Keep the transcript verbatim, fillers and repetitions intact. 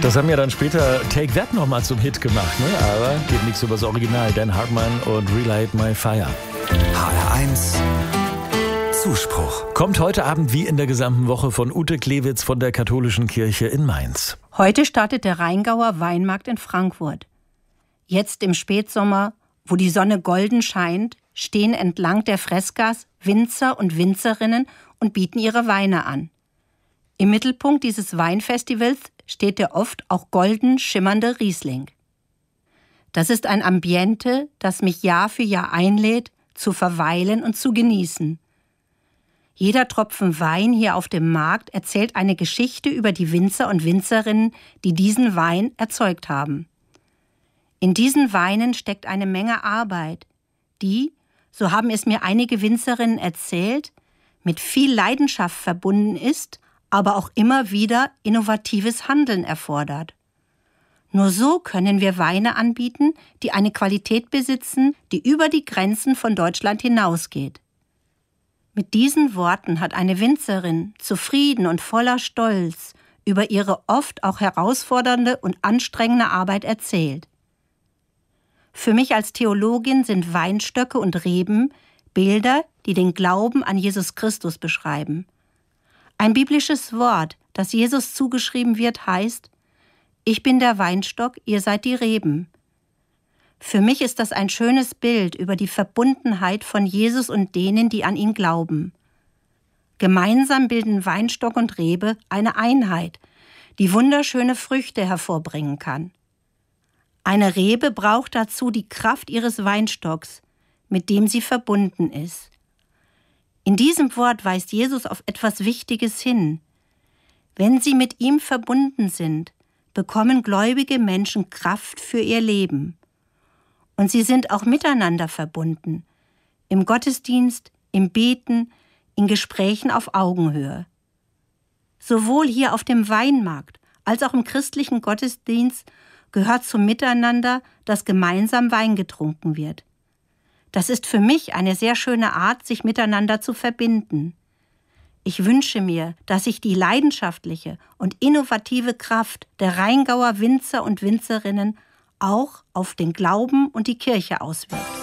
Das haben ja dann später Take That nochmal zum Hit gemacht, ne? Aber geht nichts über das Original. Dan Hartmann und Relight My Fire. H R eins Zuspruch. Kommt heute Abend wie in der gesamten Woche von Ute Klewitz von der Katholischen Kirche in Mainz. Heute startet der Rheingauer Weinmarkt in Frankfurt. Jetzt im Spätsommer, wo die Sonne golden scheint, stehen entlang der Freskas Winzer und Winzerinnen und bieten ihre Weine an. Im Mittelpunkt dieses Weinfestivals steht der oft auch golden schimmernde Riesling. Das ist ein Ambiente, das mich Jahr für Jahr einlädt, zu verweilen und zu genießen. Jeder Tropfen Wein hier auf dem Markt erzählt eine Geschichte über die Winzer und Winzerinnen, die diesen Wein erzeugt haben. In diesen Weinen steckt eine Menge Arbeit, die, so haben es mir einige Winzerinnen erzählt, mit viel Leidenschaft verbunden ist, aber auch immer wieder innovatives Handeln erfordert. Nur so können wir Weine anbieten, die eine Qualität besitzen, die über die Grenzen von Deutschland hinausgeht. Mit diesen Worten hat eine Winzerin, zufrieden und voller Stolz, über ihre oft auch herausfordernde und anstrengende Arbeit erzählt. Für mich als Theologin sind Weinstöcke und Reben Bilder, die den Glauben an Jesus Christus beschreiben. Ein biblisches Wort, das Jesus zugeschrieben wird, heißt: Ich bin der Weinstock, ihr seid die Reben. Für mich ist das ein schönes Bild über die Verbundenheit von Jesus und denen, die an ihn glauben. Gemeinsam bilden Weinstock und Rebe eine Einheit, die wunderschöne Früchte hervorbringen kann. Eine Rebe braucht dazu die Kraft ihres Weinstocks, mit dem sie verbunden ist. In diesem Wort weist Jesus auf etwas Wichtiges hin. Wenn sie mit ihm verbunden sind, bekommen gläubige Menschen Kraft für ihr Leben. Und sie sind auch miteinander verbunden, im Gottesdienst, im Beten, in Gesprächen auf Augenhöhe. Sowohl hier auf dem Weinmarkt als auch im christlichen Gottesdienst gehört zum Miteinander, dass gemeinsam Wein getrunken wird. Das ist für mich eine sehr schöne Art, sich miteinander zu verbinden. Ich wünsche mir, dass sich die leidenschaftliche und innovative Kraft der Rheingauer Winzer und Winzerinnen auch auf den Glauben und die Kirche auswirkt.